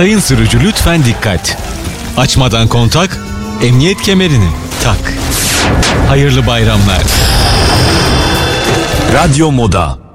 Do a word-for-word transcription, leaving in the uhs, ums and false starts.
Sayın sürücü lütfen dikkat. Açmadan kontak, emniyet kemerini tak. Hayırlı bayramlar. Radyo Moda.